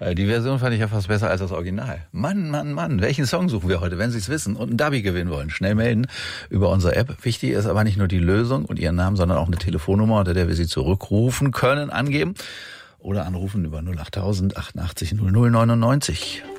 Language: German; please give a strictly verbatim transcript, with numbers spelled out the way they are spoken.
Die Version fand ich ja fast besser als das Original. Mann, Mann, Mann, welchen Song suchen wir heute? Wenn Sie es wissen und einen Dubby gewinnen wollen, schnell melden über unsere App. Wichtig ist aber nicht nur die Lösung und Ihren Namen, sondern auch eine Telefonnummer, unter der wir Sie zurückrufen können, angeben. Oder anrufen über null achttausend achtundachtzig null null neunundneunzig.